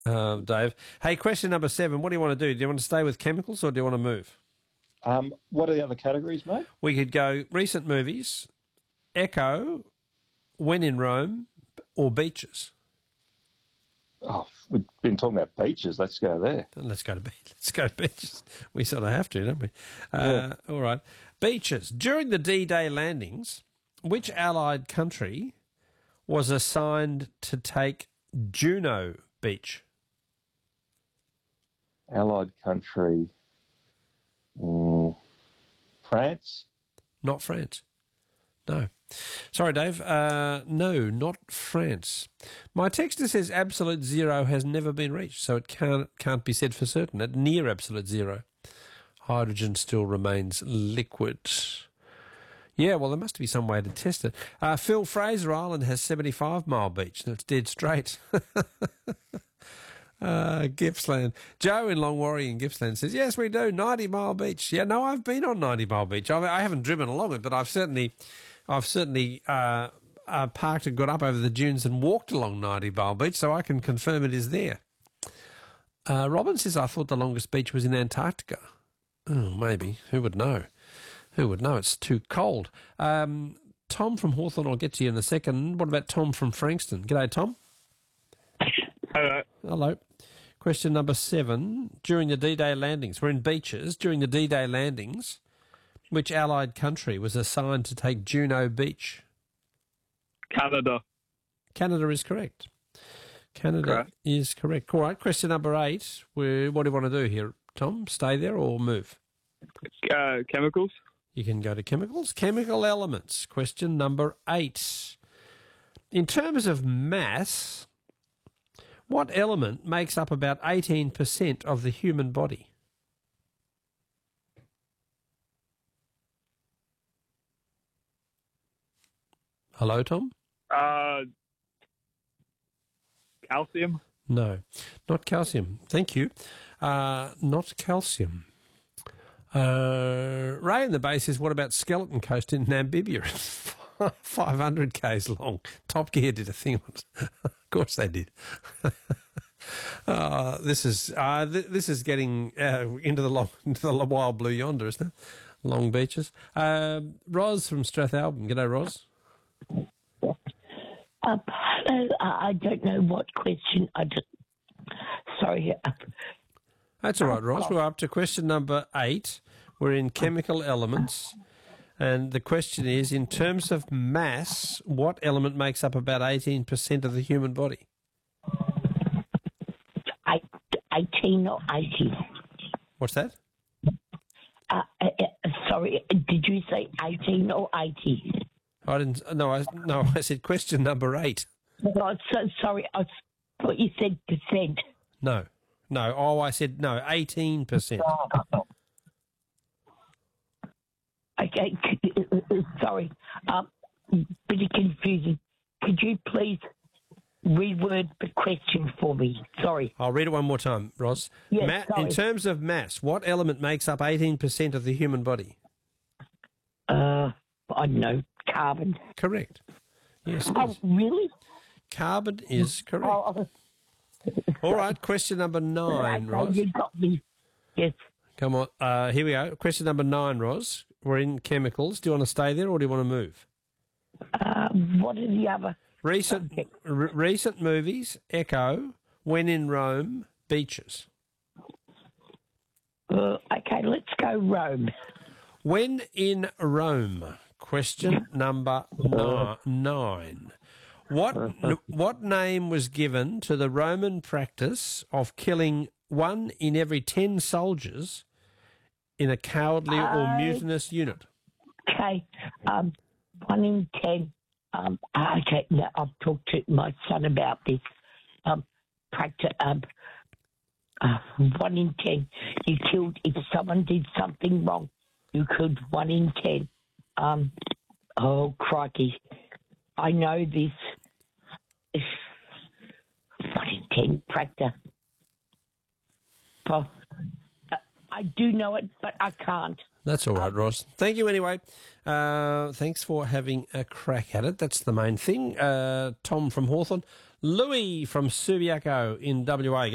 Dave. Hey, question number 7. What do you want to do? Do you want to stay with chemicals or do you want to move? What are the other categories, mate? We could go recent movies, Echo, When in Rome, or beaches. Oh, we've been talking about beaches. Let's go there. Let's go to beaches. We sort of have to, don't we? Yeah. All right. Beaches. During the D-Day landings, which Allied country was assigned to take Juno Beach? Allied country. France? Not France. No. Sorry, Dave. No, not France. My texter says absolute zero has never been reached, so it can't be said for certain. At near absolute zero, hydrogen still remains liquid. Yeah, well, there must be some way to test it. Phil, Fraser Island has 75 Mile Beach. That's dead straight. Gippsland. Joe in Longwarry in Gippsland says, yes, we do, 90 Mile Beach. Yeah, no, I've been on 90 Mile Beach. I haven't driven along it, but I've certainly parked and got up over the dunes and walked along 90 Mile Beach, so I can confirm it is there. Robin says, I thought the longest beach was in Antarctica. Oh, maybe. Who would know? Who would know? It's too cold. Tom from Hawthorne, I'll get to you in a second. What about Tom from Frankston? G'day, Tom. Hello. Hello. Question number 7. During the D-Day landings, we're in beaches. During the D-Day landings, which Allied country was assigned to take Juno Beach? Canada. Canada is correct. Canada is correct. All right, question number 8. What do you want to do here, Tom? Stay there or move? Chemicals. You can go to chemicals. Chemical elements. Question number 8. In terms of mass, what element makes up about 18% of the human body? Hello, Tom? Calcium. No, not calcium. Thank you. Not calcium. Ray in the base says, what about Skeleton Coast in Namibia? 500 k's long. Top Gear did a thing on it. Of course they did. This is getting into the wild blue yonder, isn't it? Long beaches. Ros from Strathalbyn. G'day, Ros. I don't know what question. Sorry. That's all right, Ros. We're up to question number 8. We're in chemical elements. And the question is, in terms of mass, what element makes up about 18% of the human body? 18 or 80? What's that? Sorry, did you say 18 or 80? I didn't. No, I said question number 8. Oh, so sorry, I thought you said percent. No. Oh, I said no. 18%. Okay, sorry. Pretty confusing. Could you please reword the question for me? Sorry. I'll read it one more time, Ross. Yes, sorry. In terms of mass, what element makes up 18% of the human body? I don't know. Carbon. Correct. Yes. It Oh, is. really? Carbon is correct. Oh, All right, question number 9, Ross. you got me. Yes. Come on. Here we go. Question number 9, Ross. We're in chemicals. Do you want to stay there or do you want to move? What are the other? Recent movies, Echo, When in Rome, Beaches. Okay, let's go Rome. When in Rome, question number 9. What name was given to the Roman practice of killing 1 in every 10 soldiers in a cowardly or mutinous unit? Okay, 1 in 10. Okay, now I've talked to my son about this. Practice. 1 in 10. You killed if someone did something wrong. You killed 1 in 10. Oh crikey! I know this. 1 in 10 practice. Oh, I do know it, but I can't. That's all right, Ross. Thank you anyway. Thanks for having a crack at it. That's the main thing. Tom from Hawthorne. Louis from Subiaco in WA.